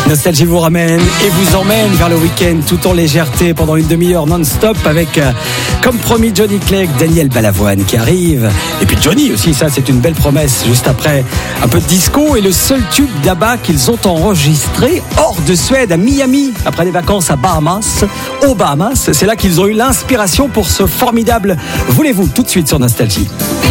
Nostalgie vous ramène et vous emmène vers le week-end tout en légèreté pendant une demi-heure non-stop avec, comme promis, Johnny Clegg, Daniel Balavoine qui arrive. Et puis Johnny aussi, ça c'est une belle promesse. Juste après, un peu de disco et le seul tube d'ABBA qu'ils ont enregistré hors de Suède, à Miami, après des vacances aux Bahamas. C'est là qu'ils ont eu l'inspiration pour ce formidable Voulez-vous, tout de suite sur Nostalgie.